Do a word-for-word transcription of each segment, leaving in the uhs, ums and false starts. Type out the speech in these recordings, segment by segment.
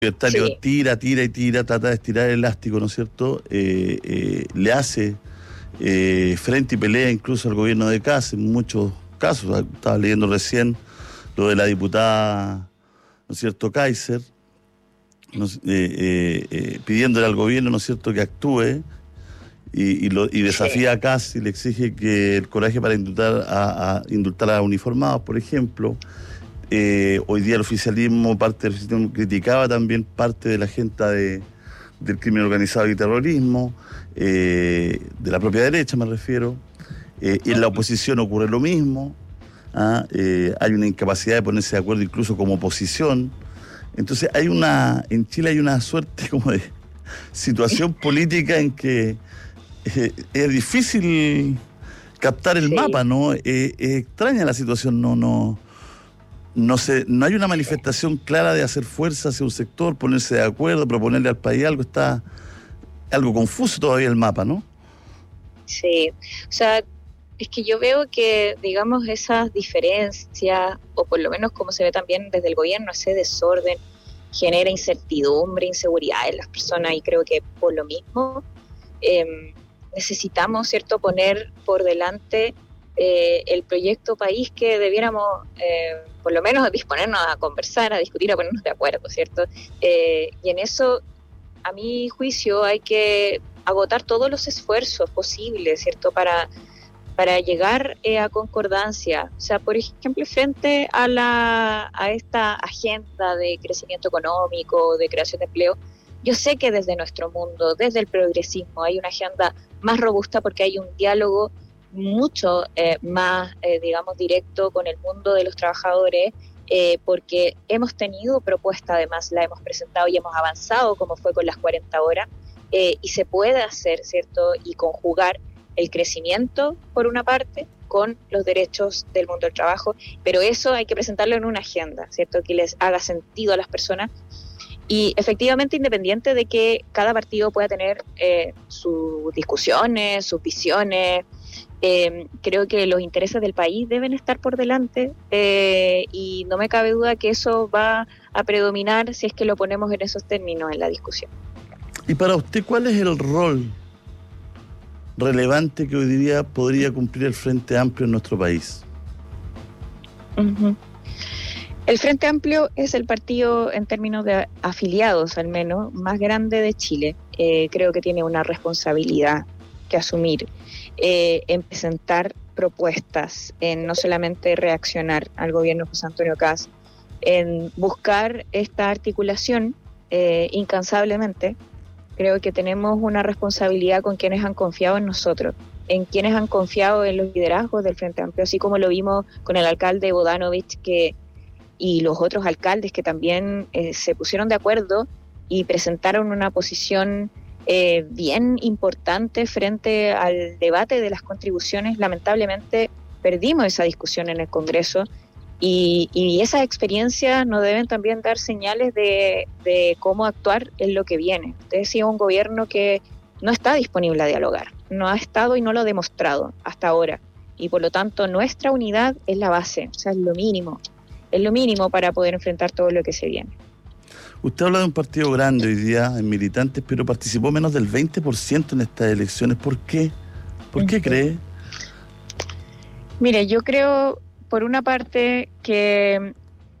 Libertario Sí. tira, tira y tira, trata de estirar el elástico, ¿no es cierto? Eh, eh, le hace eh, frente y pelea incluso al gobierno de Kast en muchos casos. Estaba leyendo recién lo de la diputada, ¿no es cierto?, Kaiser, ¿no? eh, eh, eh, pidiéndole al gobierno, ¿no es cierto?, que actúe y, y, lo, y desafía Sí. a Kast y le exige que el coraje para indultar a, a, indultar a uniformados, por ejemplo. Eh, hoy día el oficialismo, parte del oficialismo criticaba también parte de la agenda de, del crimen organizado y terrorismo, eh, de la propia derecha me refiero. Eh, y en la oposición ocurre lo mismo. ¿ah? Eh, hay una incapacidad de ponerse de acuerdo incluso como oposición. Entonces hay una, en Chile hay una suerte como de situación política en que eh, es difícil captar el Sí. mapa, ¿no? Eh, es extraña la situación, no, no. No sé, no hay una manifestación clara de hacer fuerza hacia un sector, ponerse de acuerdo, proponerle al país algo, está algo confuso todavía el mapa, ¿no? Sí, o sea, es que yo veo que, digamos, esas diferencias, o por lo menos como se ve también desde el gobierno, ese desorden genera incertidumbre, inseguridad en las personas, y creo que por lo mismo eh, necesitamos, ¿cierto?, poner por delante eh, el proyecto país que debiéramos, eh, por lo menos, disponernos a conversar, a discutir, a ponernos de acuerdo, ¿cierto? Eh, y en eso, a mi juicio, hay que agotar todos los esfuerzos posibles, ¿cierto?, para, para llegar eh, a concordancia. O sea, por ejemplo, frente a, la, a esta agenda de crecimiento económico, de creación de empleo, yo sé que desde nuestro mundo, desde el progresismo, hay una agenda más robusta porque hay un diálogo mucho eh, más, eh, digamos, directo con el mundo de los trabajadores, eh, porque hemos tenido propuesta, además la hemos presentado y hemos avanzado, como fue con las cuarenta horas, eh, y se puede hacer, ¿cierto?, y conjugar el crecimiento, por una parte, con los derechos del mundo del trabajo, pero eso hay que presentarlo en una agenda, ¿cierto?, que les haga sentido a las personas. Y efectivamente, independiente de que cada partido pueda tener eh, sus discusiones, sus visiones, eh, creo que los intereses del país deben estar por delante, eh, y no me cabe duda que eso va a predominar si es que lo ponemos en esos términos en la discusión. Y para usted, ¿cuál es el rol relevante que hoy día podría cumplir el Frente Amplio en nuestro país? Uh-huh. El Frente Amplio es el partido, en términos de afiliados al menos, más grande de Chile. Eh, creo que tiene una responsabilidad que asumir eh, en presentar propuestas, en no solamente reaccionar al gobierno de José Antonio Kast, en buscar esta articulación eh, incansablemente. Creo que tenemos una responsabilidad con quienes han confiado en nosotros, en quienes han confiado en los liderazgos del Frente Amplio, así como lo vimos con el alcalde Bodanovich que y los otros alcaldes que también eh, se pusieron de acuerdo y presentaron una posición eh, bien importante frente al debate de las contribuciones. Lamentablemente perdimos esa discusión en el Congreso, y, y esas experiencias nos deben también dar señales de, de cómo actuar en lo que viene. Usted decía, un gobierno que no está disponible a dialogar, no ha estado y no lo ha demostrado hasta ahora, y por lo tanto nuestra unidad es la base, o sea, es lo mínimo. Es lo mínimo para poder enfrentar todo lo que se viene. Usted habla de un partido grande hoy día en militantes, pero participó menos del veinte por ciento en estas elecciones. ¿Por qué? ¿Por qué cree? Mire, yo creo, por una parte, que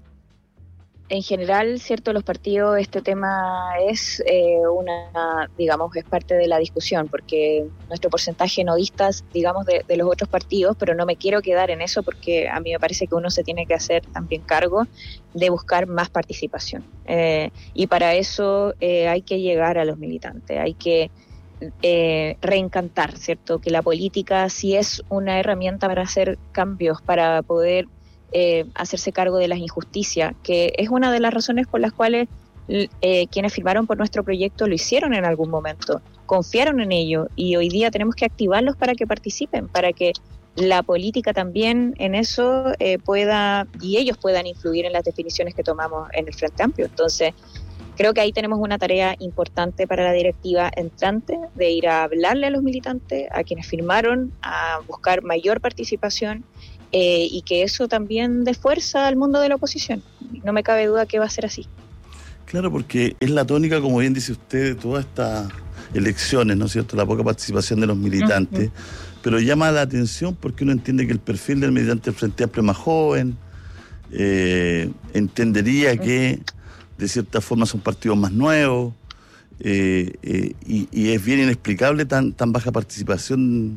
en general, cierto, los partidos, este tema es eh, una, digamos, es parte de la discusión, porque nuestro porcentaje nodistas, digamos, de, de los otros partidos, pero no me quiero quedar en eso porque a mí me parece que uno se tiene que hacer también cargo de buscar más participación. Eh, y para eso eh, hay que llegar a los militantes, hay que eh, reencantar, ¿cierto? Que la política sí es una herramienta para hacer cambios, para poder Eh, hacerse cargo de las injusticias, que es una de las razones por las cuales eh, quienes firmaron por nuestro proyecto lo hicieron en algún momento, confiaron en ello, y hoy día tenemos que activarlos para que participen, para que la política también en eso eh, pueda, y ellos puedan influir en las definiciones que tomamos en el Frente Amplio. Entonces, creo que ahí tenemos una tarea importante para la directiva entrante, de ir a hablarle a los militantes, a quienes firmaron, a buscar mayor participación, Eh, y que eso también dé fuerza al mundo de la oposición. No me cabe duda que va a ser así. Claro, porque es la tónica, como bien dice usted, de todas estas elecciones, ¿no es cierto?, la poca participación de los militantes, uh-huh. pero llama la atención porque uno entiende que el perfil del militante del Frente Amplio es más joven, eh, entendería que de cierta forma son partidos más nuevos, eh, eh, y, y es bien inexplicable tan, tan baja participación.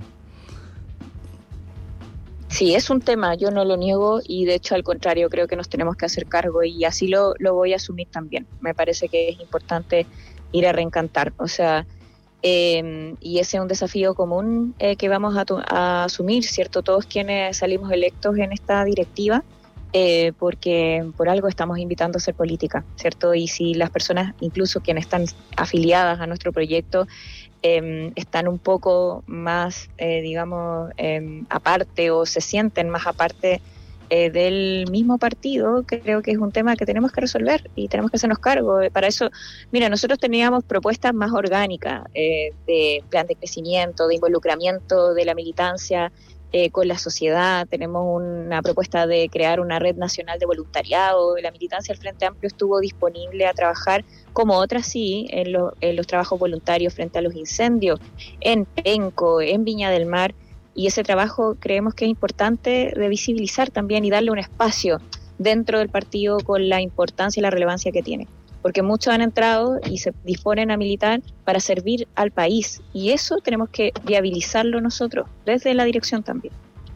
Sí, es un tema, yo no lo niego y de hecho al contrario creo que nos tenemos que hacer cargo y así lo, lo voy a asumir también. Me parece que es importante ir a reencantar, o sea, eh, y ese es un desafío común eh, que vamos a, a asumir, ¿cierto? Todos quienes salimos electos en esta directiva, eh, porque por algo estamos invitando a hacer política, ¿cierto? Y si las personas, incluso quienes están afiliadas a nuestro proyecto, Eh, están un poco más, eh, digamos, eh, aparte o se sienten más aparte eh, del mismo partido, creo que es un tema que tenemos que resolver y tenemos que hacernos cargo. Para eso, mira, nosotros teníamos propuestas más orgánicas eh, de plan de crecimiento, de involucramiento de la militancia eh, con la sociedad. Tenemos una propuesta de crear una red nacional de voluntariado. La militancia del Frente Amplio estuvo disponible a trabajar, como otras sí, en, lo, en los trabajos voluntarios frente a los incendios, en Penco, en Viña del Mar, y ese trabajo creemos que es importante de visibilizar también y darle un espacio dentro del partido con la importancia y la relevancia que tiene, porque muchos han entrado y se disponen a militar para servir al país, y eso tenemos que viabilizarlo nosotros, desde la dirección también.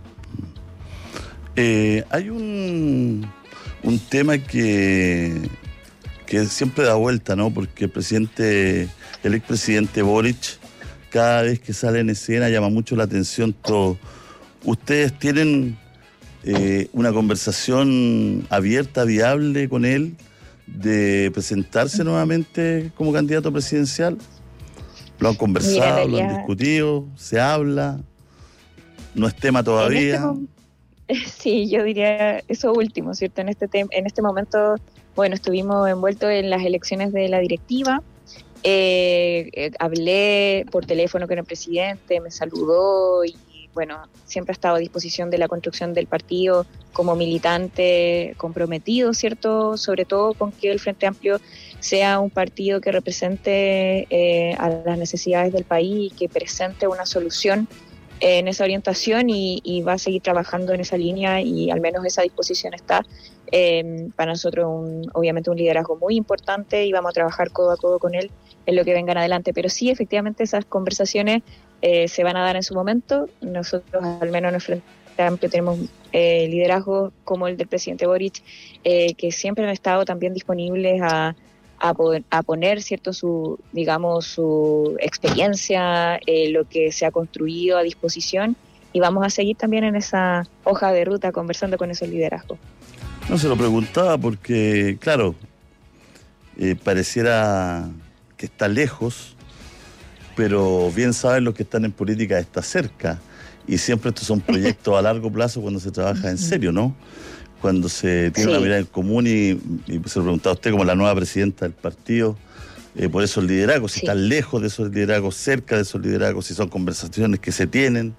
Eh, hay un, un tema que... que siempre da vuelta, ¿no? Porque el presidente, el expresidente Boric, cada vez que sale en escena llama mucho la atención todo. ¿Ustedes tienen eh, una conversación abierta, viable con él, de presentarse nuevamente como candidato presidencial? ¿Lo han conversado, Mira, realidad, lo han discutido, se habla? ¿No es tema todavía? En este sí, yo diría eso último, ¿cierto? En este, tem- en este momento... Bueno, estuvimos envueltos en las elecciones de la directiva, eh, eh, hablé por teléfono con el presidente, me saludó y bueno, siempre ha estado a disposición de la construcción del partido como militante comprometido, ¿cierto? Sobre todo con que el Frente Amplio sea un partido que represente eh, a las necesidades del país y que presente una solución en esa orientación y, y va a seguir trabajando en esa línea y al menos esa disposición está. Eh, para nosotros un, obviamente un liderazgo muy importante y vamos a trabajar codo a codo con él en lo que vengan adelante, pero sí efectivamente esas conversaciones eh, se van a dar en su momento. Nosotros al menos en el Frente Amplio tenemos eh, liderazgos como el del presidente Boric eh, que siempre han estado también disponibles a A, poder, a poner cierto su digamos su experiencia, eh, lo que se ha construido a disposición, y vamos a seguir también en esa hoja de ruta conversando con esos liderazgos. No, se lo preguntaba porque claro, eh, pareciera que está lejos, pero bien saben los que están en política, está cerca, y siempre estos son proyectos a largo plazo cuando se trabaja en serio, ¿no? Cuando se tiene sí. una mirada en común y, y se lo preguntaba a usted como la nueva presidenta del partido, eh, por esos liderazgos, si sí. están lejos de esos liderazgos, cerca de esos liderazgos, si son conversaciones que se tienen.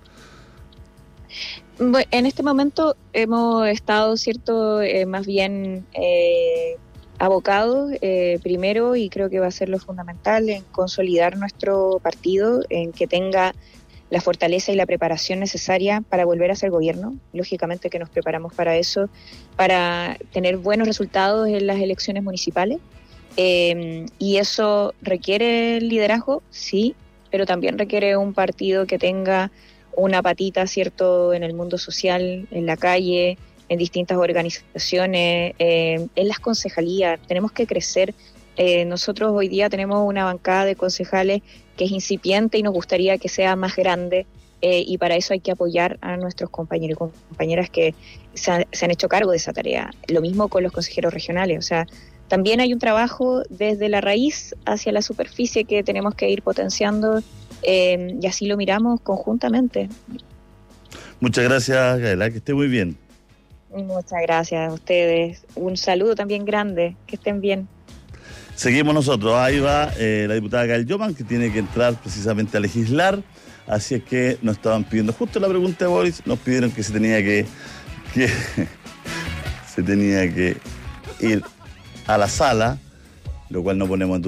Bueno, en este momento hemos estado, cierto, eh, más bien eh, abocados, eh, primero, y creo que va a ser lo fundamental, en consolidar nuestro partido, en que tenga la fortaleza y la preparación necesaria para volver a ser gobierno. Lógicamente que nos preparamos para eso, para tener buenos resultados en las elecciones municipales. Eh, y eso requiere liderazgo, sí, pero también requiere un partido que tenga una patita, ¿cierto?, en el mundo social, en la calle, en distintas organizaciones, eh, en las concejalías. Tenemos que crecer. Eh, nosotros hoy día tenemos una bancada de concejales que es incipiente y nos gustaría que sea más grande, eh, y para eso hay que apoyar a nuestros compañeros y compañeras que se, ha, se han hecho cargo de esa tarea. Lo mismo con los consejeros regionales, o sea, también hay un trabajo desde la raíz hacia la superficie que tenemos que ir potenciando, eh, y así lo miramos conjuntamente. Muchas gracias, Gaela, que esté muy bien. Muchas gracias a ustedes. Un saludo también grande, que estén bien. Seguimos nosotros, ahí va eh, la diputada Gael Yoman, que tiene que entrar precisamente a legislar, así es que nos estaban pidiendo, justo la pregunta de Boris, nos pidieron que se tenía que, que se tenía que ir a la sala, lo cual no ponemos en